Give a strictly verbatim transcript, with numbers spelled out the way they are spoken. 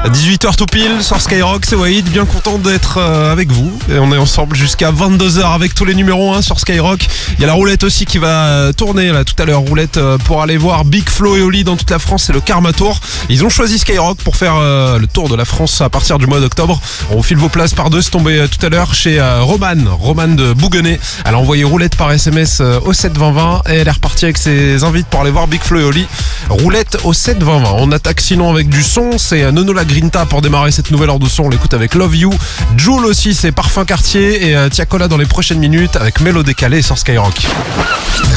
dix-huit heures tout pile sur Skyrock, c'est Wahid, bien content d'être euh, avec vous. Et on est ensemble jusqu'à vingt-deux heures avec tous les numéros un sur Skyrock. Il y a la roulette aussi qui va tourner là tout à l'heure, roulette euh, pour aller voir Big Flo et Oli dans toute la France, c'est le Karma Tour. Ils ont choisi Skyrock pour faire euh, le tour de la France à partir du mois d'octobre. On vous file vos places par deux, c'est tombé euh, tout à l'heure chez euh, Romane, Romane de Bouguenais. Elle a envoyé roulette par S M S euh, au sept vingt vingt et elle est repartie avec ses invites pour aller voir Big Flo et Oli. Roulette au sept vingt vingt. On attaque sinon avec du son, c'est Nono La Grinta pour démarrer cette nouvelle heure de son. On l'écoute avec Love You. Joule aussi, c'est Parfum Cartier et euh, Tiakola dans les prochaines minutes avec Mélo Décalé sur Skyrock.